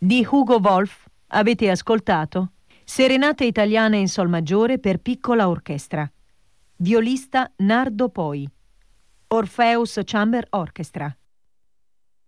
Di Hugo Wolf avete ascoltato Serenate italiane in sol maggiore per piccola orchestra. Violista Nardo Poi. Orpheus Chamber Orchestra.